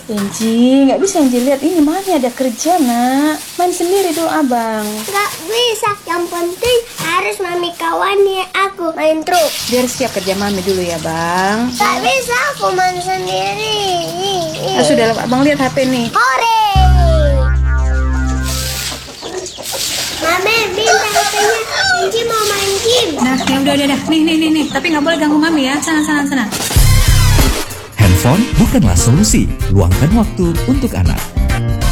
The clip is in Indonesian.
Kenji, nggak bisa Kenji lihat ini, Mami ada kerja nak. Main sendiri dulu abang. Nggak bisa, yang penting harus Mami kawani aku main truk. Biar siap kerja Mami dulu ya bang. Nggak bisa aku main sendiri. Nah, sudah abang lihat HP nih. Hore! Mami, minta HP-nya. Kenji mau main game. Nah, ya udah. Nih. Tapi nggak boleh ganggu Mami ya. Sana. Handphone bukanlah solusi. Luangkan waktu untuk anak.